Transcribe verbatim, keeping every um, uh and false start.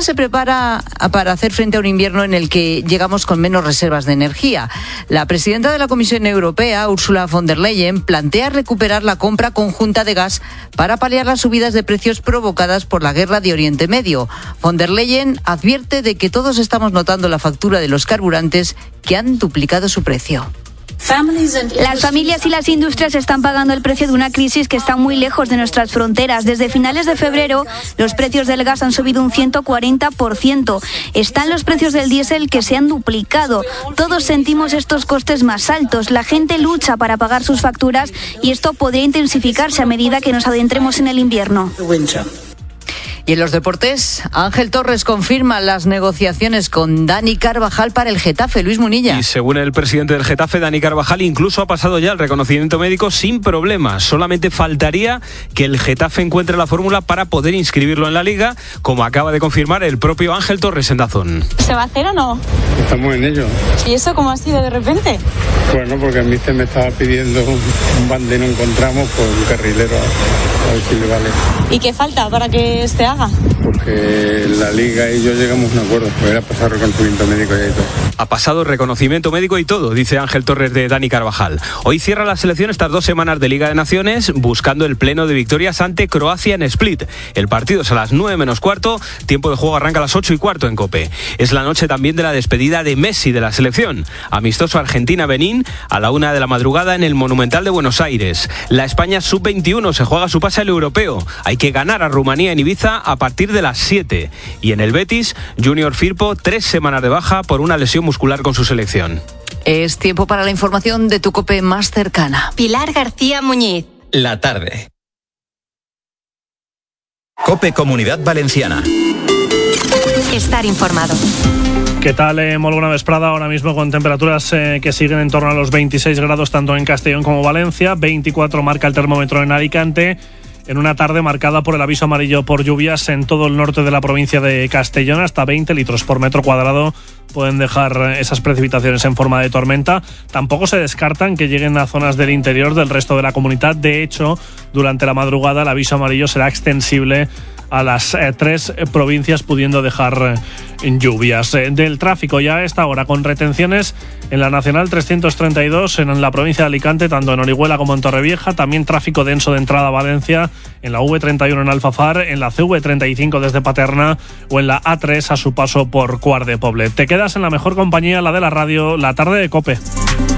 se prepara para hacer frente a un invierno en el que llegamos con menos reservas de energía. La presidenta de la Comisión Europea, Ursula von der Leyen, plantea recuperar la compra conjunta de gas para paliar las subidas de precios provocadas por la guerra de Oriente Medio. Von der Leyen advierte de que todos estamos notando la factura de los carburantes que han duplicado su precio. Las familias y las industrias están pagando el precio de una crisis que está muy lejos de nuestras fronteras. Desde finales de febrero, los precios del gas han subido un ciento cuarenta por ciento. Están los precios del diésel que se han duplicado. Todos sentimos estos costes más altos. La gente lucha para pagar sus facturas y esto podría intensificarse a medida que nos adentremos en el invierno. Y en los deportes, Ángel Torres confirma las negociaciones con Dani Carvajal para el Getafe. Luis Munilla. Y según el presidente del Getafe, Dani Carvajal, incluso ha pasado ya el reconocimiento médico sin problemas. Solamente faltaría que el Getafe encuentre la fórmula para poder inscribirlo en la Liga, como acaba de confirmar el propio Ángel Torres en Dazón. ¿Se va a hacer o no? Estamos en ello. ¿Y eso cómo ha sido de repente? Bueno, porque el míster me estaba pidiendo un bande y no encontramos, pues un carrilero, a ver si le vale. ¿Y qué falta para que se haga? Porque la Liga y yo llegamos a un acuerdo, pues era pasar reconocimiento médico y todo. Ha pasado reconocimiento médico y todo, dice Ángel Torres de Dani Carvajal. Hoy cierra la selección estas dos semanas de Liga de Naciones, buscando el pleno de victorias ante Croacia en Split. El partido es a las nueve menos cuarto, tiempo de juego arranca a las ocho y cuarto en COPE. Es la noche también de la despedida de Messi de la selección. Amistoso Argentina-Benín a la una de la madrugada en el Monumental de Buenos Aires. La España sub veintiuno se juega su pase al europeo. Hay que ganar a Rumanía en Ibiza a partir de las siete. Y en el Betis, Junior Firpo, tres semanas de baja por una lesión muscular con su selección. Es tiempo para la información de tu COPE más cercana. Pilar García Muñiz. La tarde. COPE Comunidad Valenciana. Estar informado. ¿Qué tal? Eh, molt bona vesprada. Ahora mismo con temperaturas eh, que siguen en torno a los veintiséis grados tanto en Castellón como Valencia. veinticuatro marca el termómetro en Alicante. En una tarde marcada por el aviso amarillo por lluvias en todo el norte de la provincia de Castellón, hasta veinte litros por metro cuadrado pueden dejar esas precipitaciones en forma de tormenta. Tampoco se descartan que lleguen a zonas del interior del resto de la comunidad. De hecho, durante la madrugada el aviso amarillo será extensible a las eh, tres provincias, pudiendo dejar eh, lluvias. Eh, del tráfico ya a esta hora, con retenciones en la Nacional trescientos treinta y dos en la provincia de Alicante, tanto en Orihuela como en Torrevieja. También tráfico denso de entrada a Valencia, en la V treinta y uno en Alfafar, en la C V treinta y cinco desde Paterna o en la A tres a su paso por Quart de Poblet. Te quedas en la mejor compañía, la de la radio, la tarde de COPE.